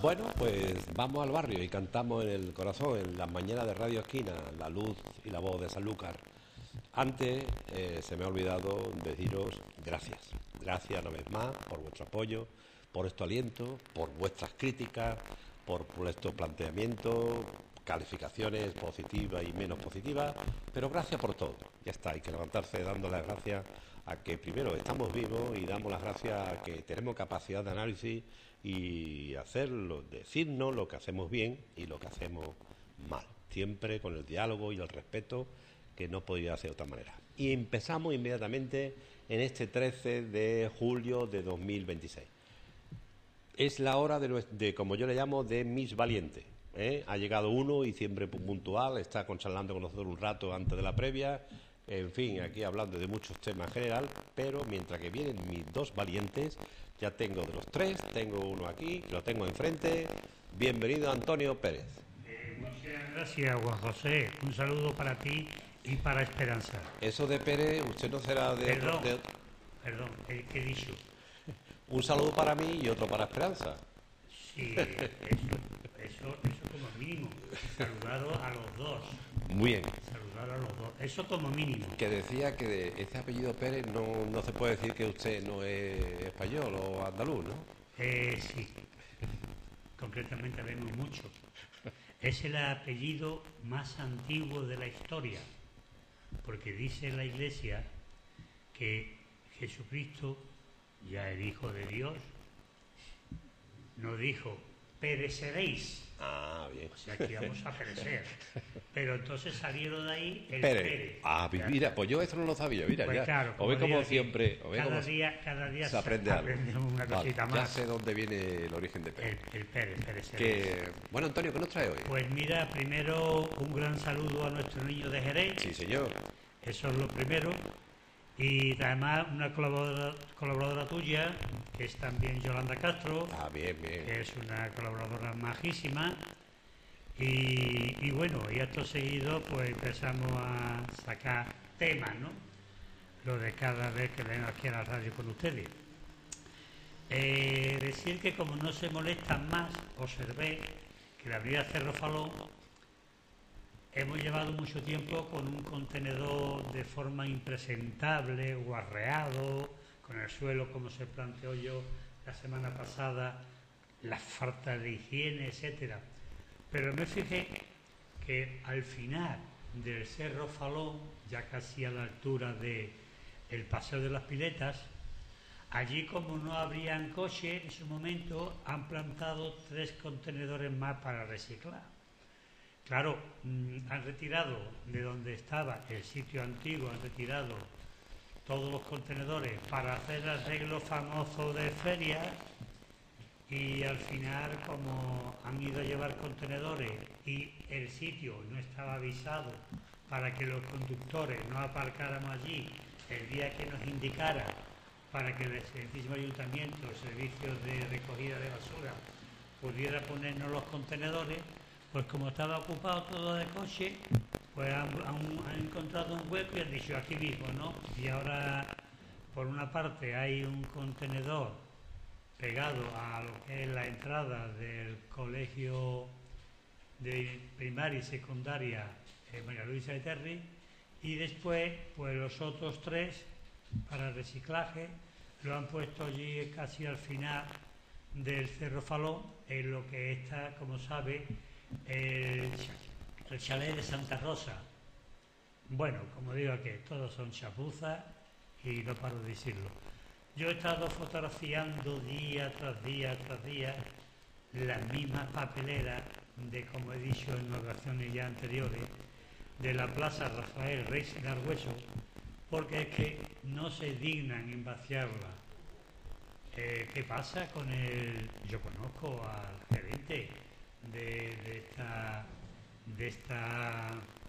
Bueno, pues vamos al barrio y cantamos en el corazón, en las mañanas de Radio Esquina, la luz y la voz de Sanlúcar. Antes se me ha olvidado deciros gracias. Gracias una vez más por vuestro apoyo, por vuestro aliento, por vuestras críticas, por vuestros planteamientos, calificaciones positivas y menos positivas, pero gracias por todo. Ya está, hay que levantarse dando las gracias a que primero estamos vivos y damos las gracias a que tenemos capacidad de análisis y hacerlo, decirnos lo que hacemos bien y lo que hacemos mal, siempre con el diálogo y el respeto, que no podía hacer de otra manera. Y empezamos inmediatamente en este 13 de julio de 2026. Es la hora de como yo le llamo, de Mis Valientes. Ha llegado uno y siempre puntual, está charlando con nosotros un rato antes de la previa, en fin, aquí hablando de muchos temas en general, pero mientras que vienen mis dos valientes, ya tengo de los tres, tengo uno aquí, que lo tengo enfrente. Bienvenido, Antonio Pérez. Muchas gracias, Juan José. Un saludo para ti y para Esperanza. Eso de Pérez, usted no será de... Perdón, ¿qué he dicho? Un saludo para mí y otro para Esperanza. Sí, eso como mínimo. Saludado a los dos. Muy bien. Saludar a los dos. Eso como mínimo. Que decía que de ese apellido Pérez no se puede decir que usted no es español o andaluz, ¿no? Sí. Concretamente vemos mucho. Es el apellido más antiguo de la historia, porque dice la Iglesia que Jesucristo, ya el Hijo de Dios, no dijo, pereceréis. Ah, bien. O sea, que íbamos a perecer. Pero entonces salieron de ahí el Pérez. Pérez. Ah, mira, pues yo eso no lo sabía, mira, pues ya. Claro, o ve como siempre, cada día se aprende algo. Una cosita vale, más. Ya sé dónde viene el origen de Pérez. El Pérez. Bueno, Antonio, ¿qué nos trae hoy? Pues mira, primero un gran saludo a nuestro niño de Jerez. Sí, señor. Eso es lo primero. Y además una colaboradora tuya, que es también Yolanda Castro. Ah, bien. Que es una colaboradora majísima. Y bueno, y acto seguido pues empezamos a sacar temas, ¿no? Lo de cada vez que vengo aquí a la radio con ustedes. Decir que como no se molestan más, observé que la avenida Cerro Falón hemos llevado mucho tiempo con un contenedor de forma impresentable, guarreado, con el suelo como se planteó yo la semana pasada, la falta de higiene, etcétera. Pero me fijé que al final del Cerro Falón, ya casi a la altura del Paseo de las Piletas, allí como no habrían coche en su momento, han plantado 3 contenedores más para reciclar. Claro, han retirado de donde estaba el sitio antiguo, han retirado todos los contenedores para hacer el arreglo famoso de ferias. Y al final, como han ido a llevar contenedores y el sitio no estaba avisado para que los conductores no aparcáramos allí el día que nos indicara, para que el excelentísimo ayuntamiento, el servicio de recogida de basura, pudiera ponernos los contenedores, pues como estaba ocupado todo de coche, pues han encontrado un hueco y han dicho aquí mismo, ¿no? Y ahora, por una parte, hay un contenedor pegado a lo que es la entrada del colegio de primaria y secundaria María Luisa de Terry, y después pues los otros 3 para reciclaje lo han puesto allí casi al final del Cerro Falón, en lo que está, como sabe, el chalet de Santa Rosa. Bueno, como digo, que todos son chapuzas y no paro de decirlo. Yo he estado fotografiando día tras día las mismas papeleras de, como he dicho en ocasiones ya anteriores, de la Plaza Rafael Reyes de Argüello, porque es que no se dignan en vaciarla. ¿Qué pasa con el...? Yo conozco al gerente de esta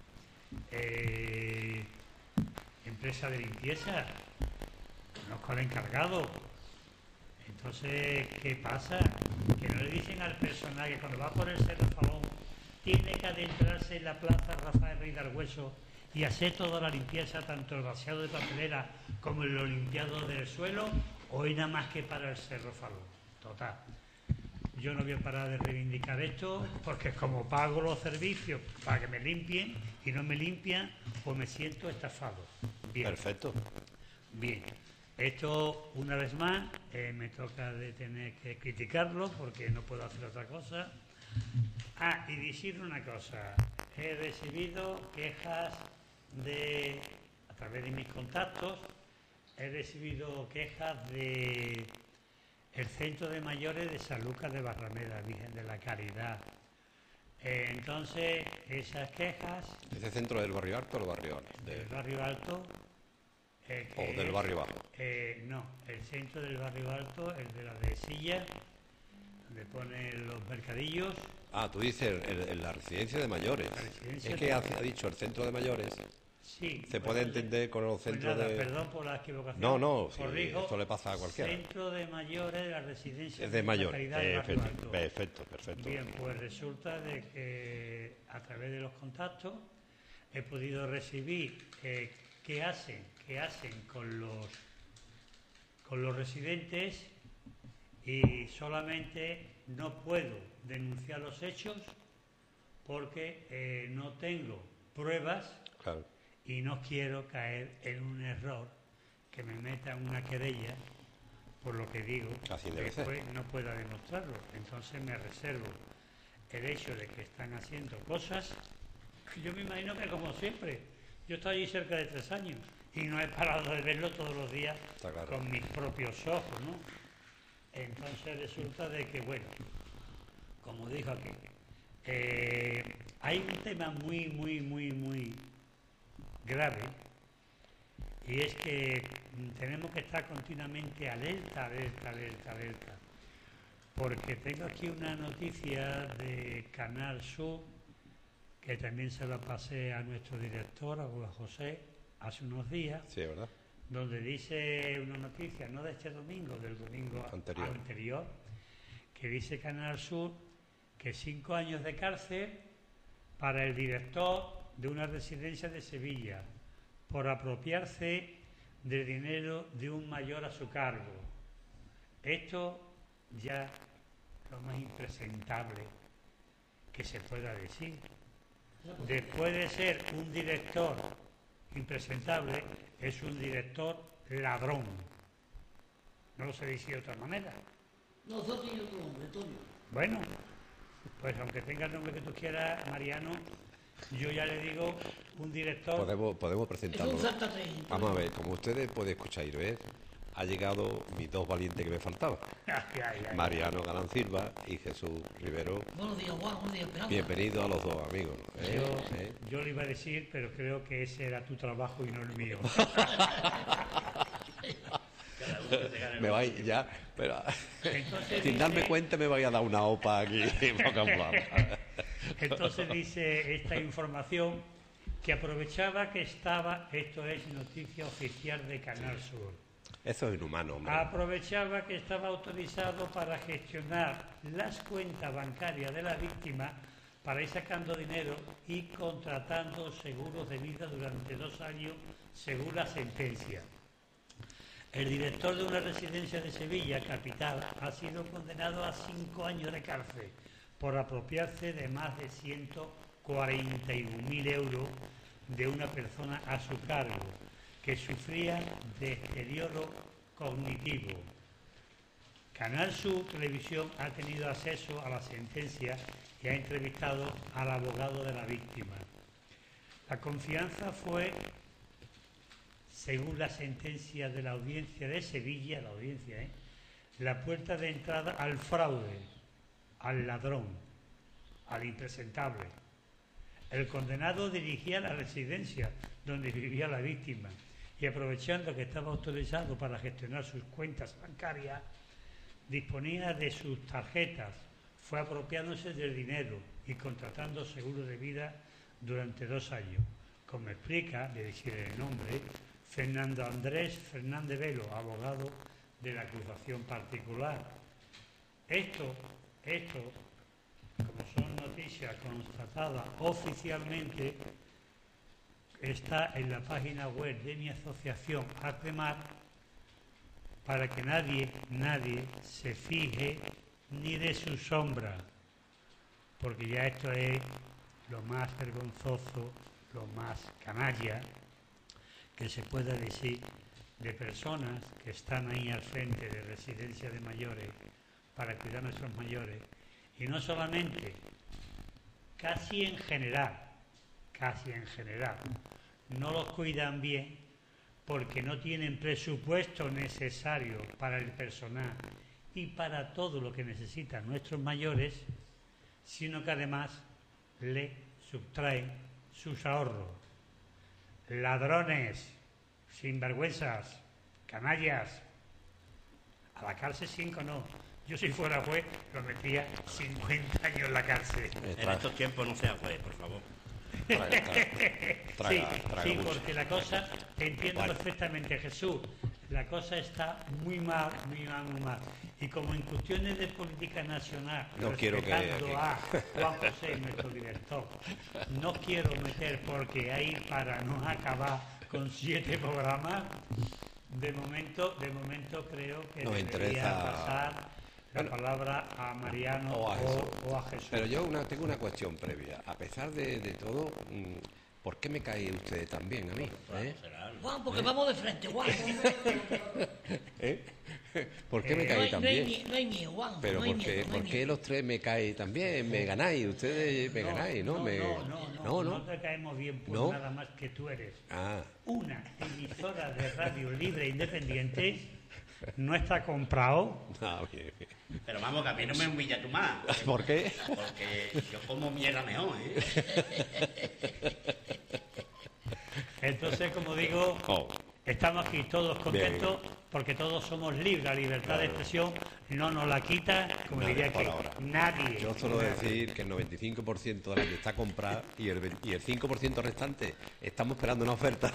empresa de limpieza. Conozco al encargado. Entonces, ¿qué pasa? Que no le dicen al personal que cuando va por el Cerro Falón tiene que adentrarse en la Plaza Rafael Rey de Argüello y hacer toda la limpieza, tanto el vaciado de papelera como el limpiado del suelo, o es nada más que para el Cerro Falón. Total. yo no voy a parar de reivindicar esto, porque como pago los servicios para que me limpien y no me limpian, pues me siento estafado. Bien. Perfecto. Bien. Esto, una vez más, me toca de tener que criticarlo porque no puedo hacer otra cosa. Ah, y decir una cosa. He recibido quejas a través de mis contactos, he recibido quejas de el Centro de Mayores de Sanlúcar de Barrameda, Virgen de la Caridad. Entonces, esas quejas... ¿Ese centro del barrio alto o el barrio alto? Del barrio alto... ¿O del barrio bajo? No, el centro del barrio alto, el de la Dehesilla, donde ponen los mercadillos. Ah, tú dices la residencia de mayores. Es que ha dicho el centro de mayores. Sí. Se puede entender con los centros pues nada, de... Perdón por la equivocación. No, sí, corrijo, esto le pasa a cualquiera. Centro de mayores de la residencia Es de mayores. Caridad del barrio alto. Perfecto. Bien, pues resulta de que a través de los contactos he podido recibir qué hacen con los residentes, y solamente no puedo denunciar los hechos porque no tengo pruebas. Claro. Y no quiero caer en un error que me meta en una querella por lo que digo. Así debe después ser. no pueda demostrarlo. Entonces me reservo el hecho de que están haciendo cosas que yo me imagino que, como siempre, yo estoy allí cerca de 3 años y no he parado de verlo todos los días Claro. con mis propios ojos, ¿no? Entonces resulta de que, bueno, como dijo aquí, hay un tema muy grave, y es que tenemos que estar continuamente alerta, porque tengo aquí una noticia de Canal Sur, que también se la pasé a nuestro director, a José, hace unos días. Sí, ¿verdad? Donde dice una noticia, no de este domingo, del domingo anterior, que dice Canal Sur que 5 años de cárcel para el director de una residencia de Sevilla por apropiarse del dinero de un mayor a su cargo. Esto ya es lo más impresentable que se pueda decir. Después de ser un director impresentable, es un director ladrón. No lo sé decir de otra manera. Nosotros y otro hombre, Antonio. Bueno, pues aunque tenga el nombre que tú quieras, Mariano, yo ya le digo un director... Podemos presentarlo. Es un saltatrén. Vamos a ver, como ustedes pueden escuchar y ver, ha llegado mis 2 valientes que me faltaban. Ay. Mariano Galán Silva y Jesús Rivero. Buenos días, Juan. Buenos días, Esperanza. Bienvenidos a los 2 amigos. Yo le iba a decir, pero creo que ese era tu trabajo y no el mío. Me vais ya, pero Entonces sin darme dice- cuenta me vais a dar una opa aquí. Entonces dice esta información que aprovechaba que estaba, esto es noticia oficial de Canal Sur, Eso es inhumano, hombre. aprovechaba que estaba autorizado para gestionar las cuentas bancarias de la víctima para ir sacando dinero y contratando seguros de vida durante 2 años, según la sentencia. El director de una residencia de Sevilla, capital, ha sido condenado a 5 años de cárcel por apropiarse de más de 141.000 euros de una persona a su cargo, que sufría de deterioro cognitivo. Canal Sur Televisión ha tenido acceso a la sentencia y ha entrevistado al abogado de la víctima. La confianza fue, según la sentencia de la Audiencia de Sevilla, la puerta de entrada al fraude, al ladrón, al impresentable. El condenado dirigía la residencia donde vivía la víctima y, aprovechando que estaba autorizado para gestionar sus cuentas bancarias, disponía de sus tarjetas, fue apropiándose del dinero y contratando seguro de vida durante 2 años. Como explica, de decir el nombre, Fernando Andrés Fernández Velo, abogado de la acusación particular. Esto, como son noticias constatadas oficialmente, está en la página web de mi asociación ACREMAR, para que nadie se fije ni de su sombra, porque ya esto es lo más vergonzoso, lo más canalla que se pueda decir de personas que están ahí al frente de residencias de mayores para cuidar a nuestros mayores, y no solamente, casi en general, no los cuidan bien porque no tienen presupuesto necesario para el personal y para todo lo que necesitan nuestros mayores, sino que además le sustraen sus ahorros. Ladrones, sinvergüenzas, canallas, a la cárcel 5 no. Yo si fuera juez lo metía 50 años en la cárcel. En estos tiempos no sea juez, por favor. Traga sí, mucho. porque la cosa, entiendo Vale. perfectamente, Jesús, la cosa está muy mal. Y como en cuestiones de política nacional, No quiero que- respetando a Juan José, nuestro director, no quiero meter porque ahí para no acabar con 7 programas, de momento creo que Nos debería interesa- pasar la palabra a Mariano o a Jesús. o a Jesús. Pero yo tengo una cuestión previa. A pesar de todo, ¿por qué me cae usted tan bien a mí? Juan, porque vamos de frente, Juan. ¿Eh? ¿Por qué me No cae hay, tan no hay bien? mie- no hay miedo, Juan. Pero no hay ¿por qué, miedo, no hay ¿por qué miedo. los tres me caen tan bien? Me ganáis, ustedes me ganáis, ¿no? No te caemos bien por ¿No? nada más que tú eres Ah, una emisora de radio libre e independiente, no está comprado. bien. Pero vamos, que a mí no me humilla tú más. ¿Por qué? Porque yo como mierda mejor, ¿eh? Entonces, como digo, Oh, estamos aquí todos contentos porque todos somos libres. La libertad de expresión no nos la quita, como Nadie, diría por que ahora. nadie. yo suelo decir que el 95% de la que está comprada y el 5% restante estamos esperando una oferta.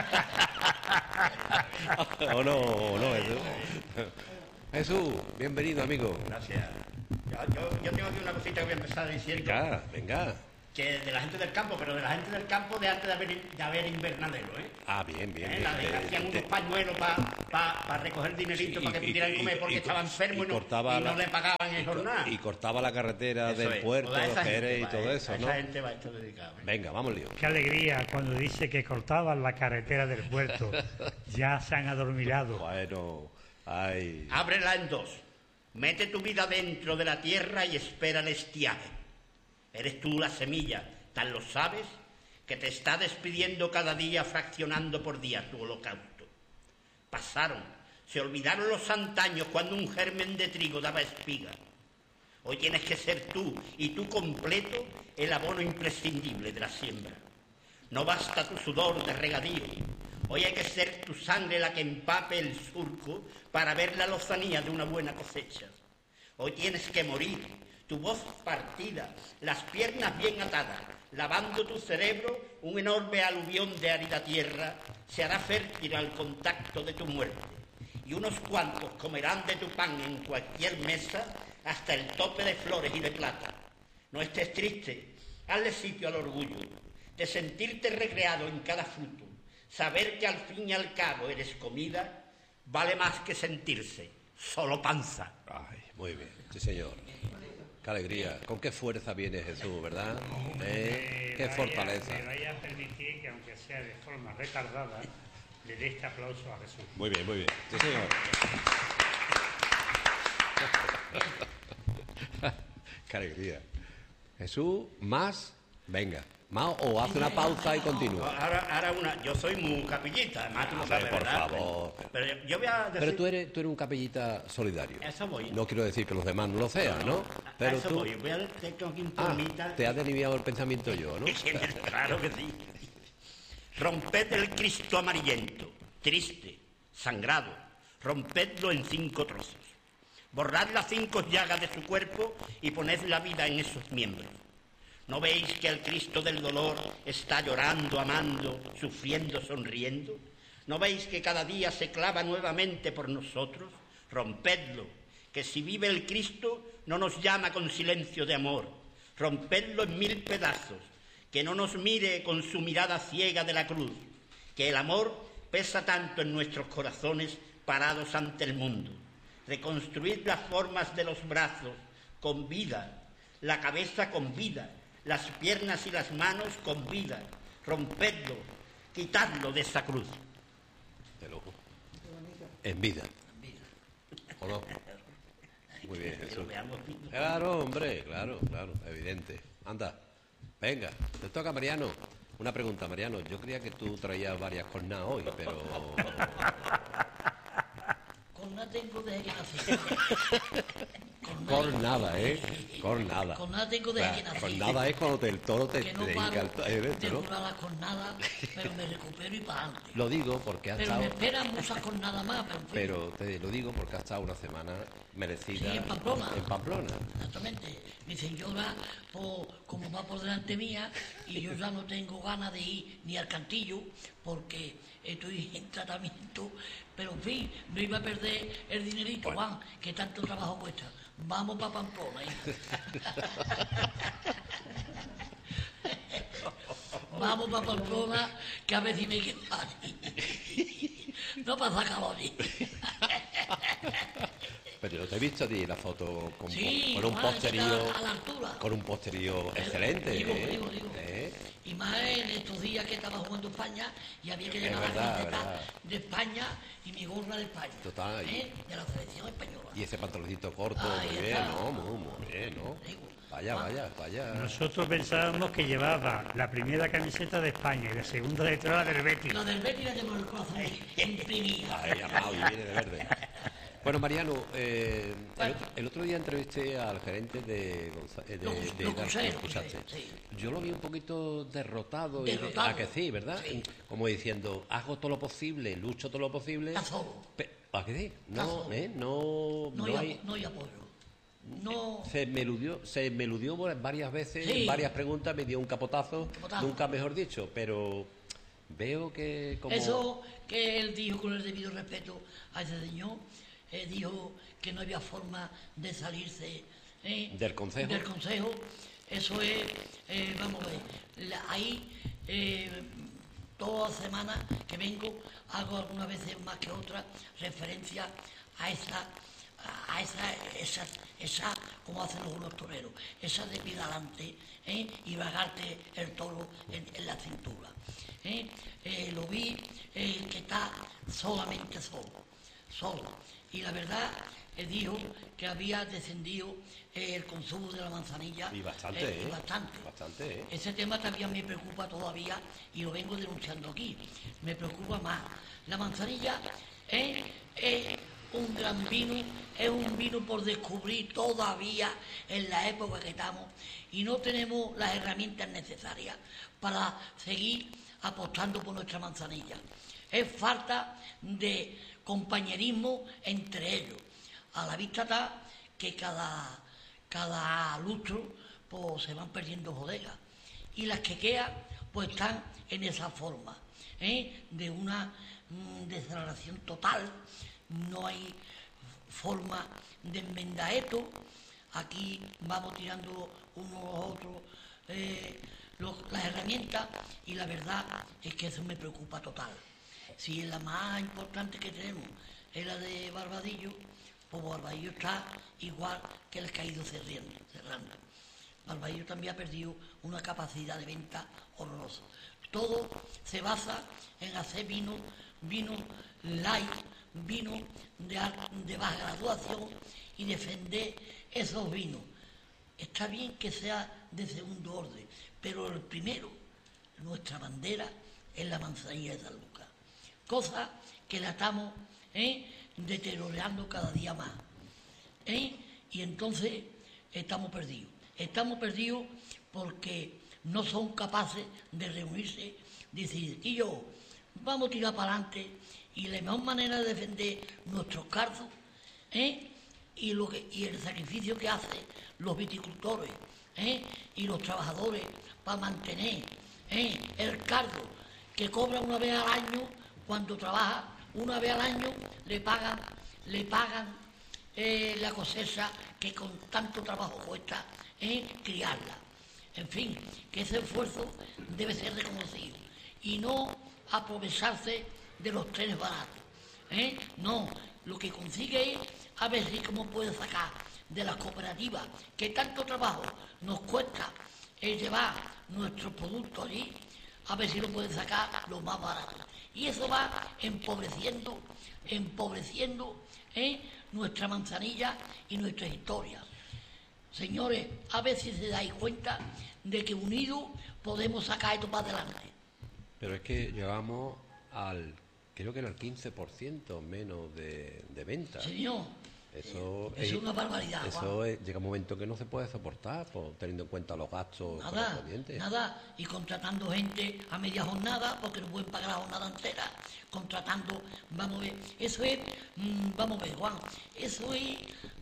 ¿O no, Jesús? Jesús, bienvenido, amigo. Gracias. Yo tengo aquí una cosita que voy a empezar diciendo. Venga. Que de la gente del campo, pero de la gente del campo de antes de haber invernadero, ¿eh? Ah, bien. La de que hacían unos pañuelos para recoger dinerito Sí, para que y- pudieran y- comer porque y- estaba enfermo y y no cortaba no la- le pagaban el jornal. Y cortaba la carretera Eso del es. puerto, Toda esa Jerez gente y va, todo eso, a ¿no? esa gente va esto dedicado. ¿eh? Venga, vamos lío. Qué alegría cuando dice que cortaban la carretera del puerto. Ya se han adormilado. Bueno, ay. Ábrela en dos. Mete tu vida dentro de la tierra y espera el estiaje. Eres tú la semilla, tan lo sabes, que te está despidiendo cada día fraccionando por día tu holocausto. Pasaron, se olvidaron los antaños cuando un germen de trigo daba espiga. Hoy tienes que ser tú y tú completo el abono imprescindible de la siembra. No basta tu sudor de regadío. Hoy hay que ser tu sangre la que empape el surco para ver la lozanía de una buena cosecha. Hoy tienes que morir, tu voz partida, las piernas bien atadas, lavando tu cerebro, un enorme aluvión de árida tierra se hará fértil al contacto de tu muerte. Y unos cuantos comerán de tu pan en cualquier mesa hasta el tope de flores y de plata. No estés triste, hazle sitio al orgullo, de sentirte recreado en cada fruto. Saber que al fin y al cabo eres comida vale más que sentirse solo panza. Ay, muy bien, sí señor. Qué alegría, con qué fuerza viene Jesús, ¿verdad? Qué fortaleza. Me vaya a permitir que, aunque sea de forma retardada, le dé este aplauso a Jesús. Muy bien, sí señor. Qué alegría. Jesús, más, venga, más o hace una pausa y continúa. Ahora yo soy muy capillita, además tú lo Hombre, sabes, por ¿verdad? favor. Pero yo voy a decir... Pero tú eres un capellita solidario. Eso voy. No quiero decir que los demás no lo sean, ¿no? Pero a eso tú... voy. Voy a decir aquí un Ah, temita. te has desviado el pensamiento yo, ¿no? Claro que sí. Romped el Cristo amarillento, triste, sangrado. Rompedlo en 5 trozos. Borrad las 5 llagas de su cuerpo y poned la vida en esos miembros. ¿No veis que el Cristo del dolor está llorando, amando, sufriendo, sonriendo? ¿No veis que cada día se clava nuevamente por nosotros? Rompedlo, que si vive el Cristo no nos llama con silencio de amor. Rompedlo en 1000 pedazos, que no nos mire con su mirada ciega de la cruz, que el amor pesa tanto en nuestros corazones parados ante el mundo. Reconstruid las formas de los brazos, con vida, la cabeza con vida, las piernas y las manos con vida. Rompedlo, quitadlo de esa cruz. De lujo. En vida. ¿O no? Muy bien, Jesús. Claro, hombre, claro, evidente. Anda, venga, te toca, Mariano. Una pregunta, Mariano. Yo creía que tú traías varias cornadas hoy, pero... Cornada tengo desde que nací. Cornada, ¿eh? Cornada. Cornada tengo desde que nací. Cornada es cuando el toro te Que no dedica paro al evento, de ¿no? jurar las cornadas, pero me recupero y para adelante. Lo digo porque has Pero estado... me esperan muchas cornadas más, pero en fin. Pero te lo digo porque has estado una semana merecida Sí, en Pamplona. En Pamplona. Exactamente. Mi señora, como va por delante mía, y yo ya no tengo ganas de ir ni al Cantillo, porque estoy en tratamiento, pero en fin, no iba a perder el dinerito, Bueno. Juan, que tanto trabajo cuesta. Vamos para Pamplona. Vamos para Pamplona, que a ver si me quedo allí. No pasa calor allí. Pero yo te he visto a ti la foto con, Sí, con un Juan, posterío... está a la altura. Con un posterío excelente, Digo. ¿eh? Y más en estos días que estaba jugando España y había que Es llevar verdad, la camiseta verdad. de España y mi gorra de España. Total. De la selección española. Y ese pantaloncito corto, Ahí muy bien, está. ¿no? Muy bien, ¿no? Digo, Vaya. Nosotros pensábamos que llevaba la primera camiseta de España y la segunda detrás la del Betis. La del Betis la tengo en el corazón imprimida. Ahí, amado, y viene de verde. Bueno, Mariano, el otro día entrevisté al gerente de Los cruceros, ¿escuchaste? sí. Yo lo vi un poquito derrotado. Derrotado. ¿A que sí, verdad? Sí. Como diciendo, hago todo lo posible, lucho todo lo posible. Está solo. ¿A que sí? Está No, solo. no hay hay... apoyo. No. Se me eludió varias veces, Sí. en varias preguntas, me dio un capotazo, Capotazo. nunca mejor dicho, pero veo que como... Eso que él dijo con el debido respeto a ese señor, dijo que no había forma de salirse ¿Del concejo? Del consejo. Eso es, vamos a ver, ahí todas las semanas que vengo hago algunas veces más que otras referencia a esa como hacen los toreros, esa de ir adelante y bajarte el toro en la cintura. Lo vi que está solamente solo. Y la verdad, dijo que había descendido el consumo de la manzanilla. Y bastante, Bastante. ¿eh? Ese tema también me preocupa todavía y lo vengo denunciando aquí. Me preocupa más. La manzanilla es un gran vino, es un vino por descubrir todavía en la época que estamos y no tenemos las herramientas necesarias para seguir apostando por nuestra manzanilla. Es falta de compañerismo entre ellos. A la vista está que cada lustro pues, se van perdiendo bodegas y las que quedan pues están en esa forma de una deceleración total. No hay forma de enmendar esto. Aquí vamos tirando unos a otros las herramientas y la verdad es que eso me preocupa total. Si la más importante que tenemos es la de Barbadillo, pues Barbadillo está igual que el caído cerrando. Barbadillo también ha perdido una capacidad de venta horrorosa. Todo se basa en hacer vino light, vino de baja graduación y defender esos vinos. Está bien que sea de segundo orden, pero el primero, nuestra bandera, es la manzanilla de San Lucas. Cosa que la estamos deteriorando cada día más. Y entonces estamos perdidos. Estamos perdidos porque no son capaces de reunirse, decir, y yo, vamos a tirar para adelante y la mejor manera de defender nuestros carzos y el sacrificio que hacen los viticultores y los trabajadores para mantener el cardo que cobra una vez al año, cuando trabaja una vez al año le pagan la cosecha que con tanto trabajo cuesta criarla. En fin, que ese esfuerzo debe ser reconocido y no aprovecharse de los trenes baratos. No, lo que consigue es a ver si cómo puede sacar de las cooperativas, que tanto trabajo nos cuesta llevar nuestros productos allí, a ver si lo pueden sacar lo más barato. Y eso va empobreciendo nuestra Manzanilla y nuestras historias. Señores, a ver si se dais cuenta de que unidos podemos sacar esto para adelante. Pero es que llegamos creo que era el 15% menos de ventas. Señor, Eso es una barbaridad. Llega un momento que no se puede soportar, teniendo en cuenta los gastos correspondientes. Nada, y contratando gente a media jornada, porque no pueden pagar la jornada entera, contratando, vamos a ver, eso es, vamos a ver, Juan, eso es,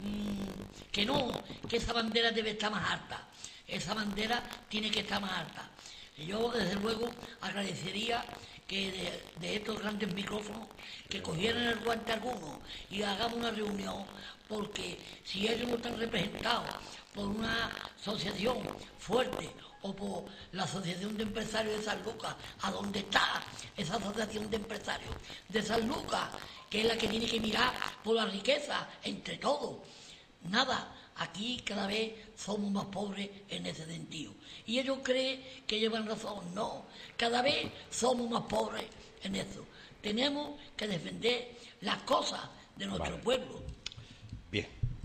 que esa bandera debe estar más alta, esa bandera tiene que estar más alta. Yo, desde luego, agradecería que de estos grandes micrófonos, que cogieran el guante alguno y hagamos una reunión, porque si ellos no están representados por una asociación fuerte o por la Asociación de Empresarios de San Lucas, ¿a dónde está esa Asociación de Empresarios de San Lucas? Que es la que tiene que mirar por la riqueza entre todos. Nada, aquí cada vez somos más pobres en ese sentido. Y ellos creen que llevan razón. No, cada vez somos más pobres en eso. Tenemos que defender las cosas de nuestro pueblo. Bien.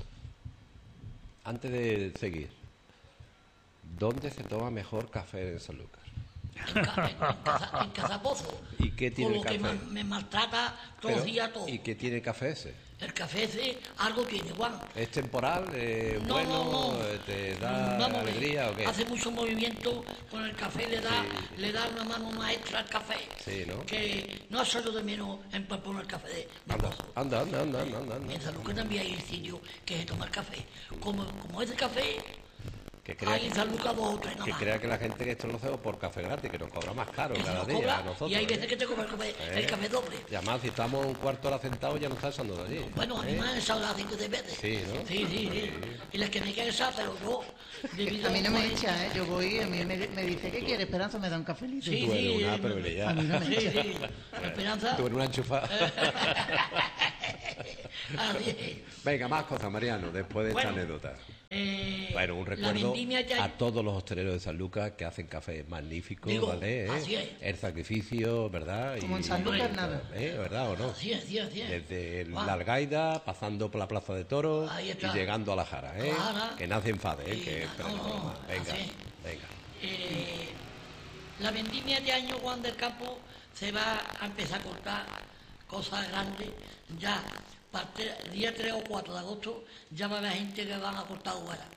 Antes de seguir, ¿dónde se toma mejor café en San Lucas? En Casapozo. ¿Y qué tiene con el lo café? que me maltrata todos los días todo. ¿Y qué tiene el café ese? El café ese algo tiene, Juan. ¿Es temporal? No, ¿Bueno? no. ¿Te da Vamos a ver, alegría o qué? hace mucho movimiento con el café, le da una mano maestra al café. Sí, ¿no? Que no soy yo de menos en poner el café de Pozo. Anda. En San Lucas también hay sitio que se toma el café. Como ese café, hay en San Lucas 2 o 3 nada Que más. crea que la gente que esto lo hace por café gratis, que nos cobra más caro Que se cada nos día cobra, a nosotros. y hay veces que te cobra el café doble. Y además, si estamos un cuarto hora sentados, ya no está echando de allí. Bueno, a mí me han echado las 5 de veces. Sí, ¿no? Sí. Y las que me quedan echar, pero yo... A mí no me echa, ¿eh? Yo voy, a mí me dice, ¿qué quiere? Esperanza, me da un cafelito. Sí, Tú eres una privilegiada. A mí no me echa. Esperanza. Tú eres una enchufada. Así es. Venga, más cosas, Mariano, después de esta anécdota. Bueno, un la recuerdo vendimia ya- a todos los hosteleros de San Lucas que hacen café magnífico, Digo, ¿vale? así es. El sacrificio, ¿verdad? Como en San Lucas nada. ¿Verdad o no? Así es. Desde Juan, la Algaida, pasando por la Plaza de Toros Ahí y está. llegando a la Jara, ¿eh? A la Jara. Que nadie enfade, ¿eh? Sí, Que, no, venga, así es. venga. La vendimia de año, Juan del Campo, se va a empezar a cortar cosas grandes. Ya, el día 3 o 4 de agosto, ya va a haber gente que van a cortar uvas.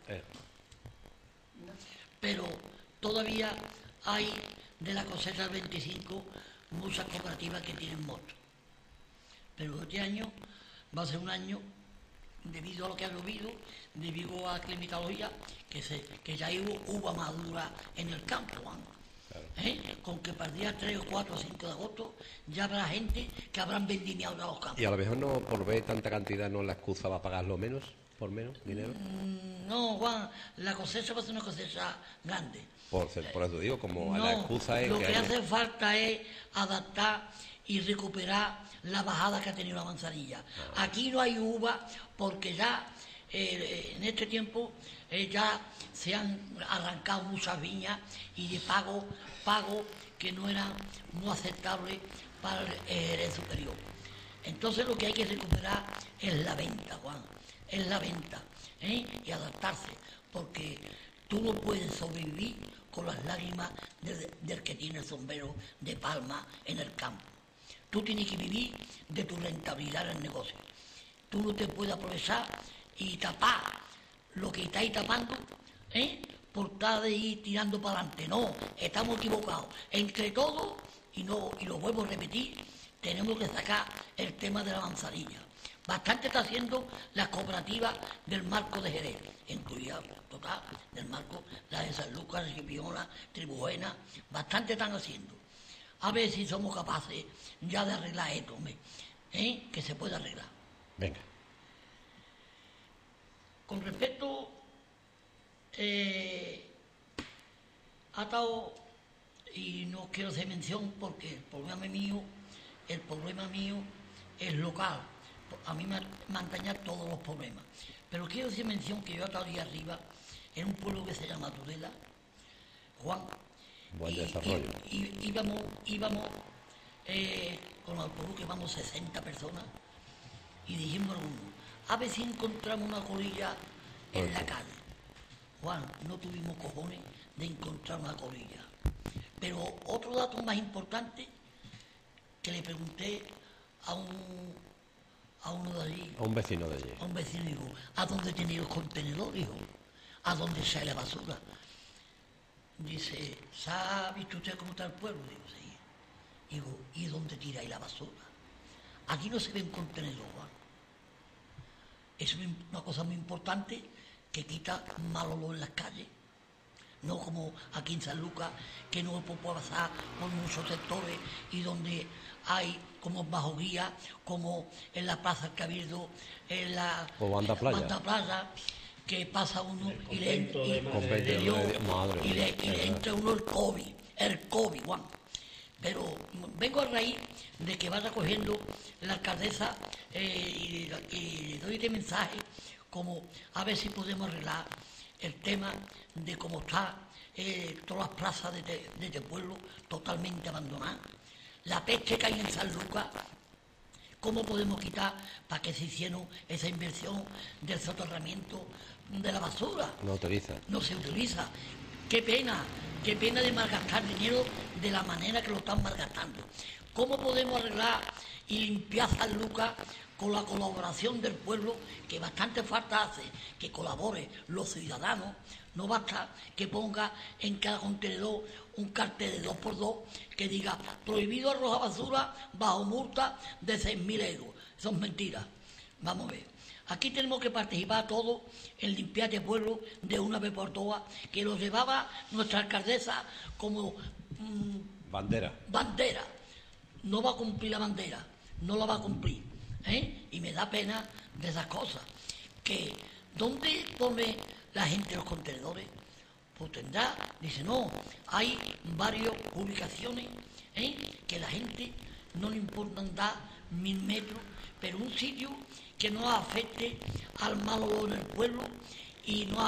Pero todavía hay de la cosecha del 25 muchas cooperativas que tienen motos. Pero este año va a ser un año, debido a lo que ha llovido, debido a la climatología, que ya hay uva madura en el campo, Juan. Con que para el día 3 o 4 o 5 de agosto ya habrá gente que habrán vendimiado ya los campos. Y a lo mejor no, por ver tanta cantidad, no la excusa va a pagarlo menos, por menos dinero. No, Juan, la cosecha va a ser una cosecha grande. Por eso digo, como No, la excusa es lo que que haya- hace falta es adaptar y recuperar la bajada que ha tenido la manzanilla. Aquí no hay uva porque ya en este tiempo ya se han arrancado muchas viñas y de pago que no eran no aceptables para el Jerez superior. Entonces lo que hay que recuperar es la venta, Juan, es la venta, y adaptarse, porque tú no puedes sobrevivir con las lágrimas del que tiene el sombrero de palma en el campo. Tú tienes que vivir de tu rentabilidad en el negocio. Tú no te puedes aprovechar y tapar lo que estáis tapando, por estar de ir tirando para adelante. No, estamos equivocados. Entre todos, y lo vuelvo a repetir, tenemos que sacar el tema de la manzanilla. Bastante está haciendo las cooperativas del marco de Jerez, incluida total del marco, la de San Lucas, Ripiona, Tribujena, bastante están haciendo. A ver si somos capaces ya de arreglar esto, hombre, que se puede arreglar. Venga. Con respecto ha estado, y no quiero hacer mención porque el problema mío es local. A mí me han dañado todos los problemas. Pero quiero hacer mención que yo estaba ahí arriba, en un pueblo que se llama Tudela, Juan. Buen desarrollo. Íbamos con el autobús, que vamos 60 personas, y dijimos a uno, a ver si encontramos una colilla en la calle. Juan, no tuvimos cojones de encontrar una colilla. Pero otro dato más importante, que le pregunté a uno de allí, A un vecino de allí. a un vecino, digo, ¿a dónde tenéis los contenedores, hijo? ¿A dónde sale la basura? Dice, ¿sabe visto usted cómo está el pueblo? Digo, sí. Digo, ¿y dónde tiráis la basura? Aquí no se ven contenedores, Juan. Es una cosa muy importante que quita mal olor en las calles. No como aquí en San Lucas, que no puede pasar por muchos sectores y donde hay como bajo guía, como en la Plaza del Cabildo, en la O Banda Playa. Playa, que pasa uno y le entra uno el COVID, Juan. Pero vengo a raíz de que va recogiendo la alcaldesa y le doy este mensaje como a ver si podemos arreglar el tema de cómo está todas las plazas de este pueblo totalmente abandonadas. La peste que hay en San Lucas, ¿cómo podemos quitar para que se hicieron esa inversión del soterramiento de la basura? No utiliza. No se utiliza. Qué pena de malgastar dinero de la manera que lo están malgastando. ¿Cómo podemos arreglar y limpiar San Lucas con la colaboración del pueblo, que bastante falta hace que colaboren los ciudadanos? No basta que ponga en cada contenedor un cartel de 2x2 que diga prohibido arrojar basura bajo multa de 6.000 euros. Eso es mentira. Vamos a ver. Aquí tenemos que participar todos en limpiar este pueblo de una vez por todas, que lo llevaba nuestra alcaldesa como Bandera. No va a cumplir la bandera, no la va a cumplir. Y me da pena de esas cosas. Que ¿dónde pone la gente los contenedores? Pues tendrá, dice, no, hay varias ubicaciones que la gente no le importa andar 1.000 metros, pero un sitio que no afecte al mal olor en el pueblo y no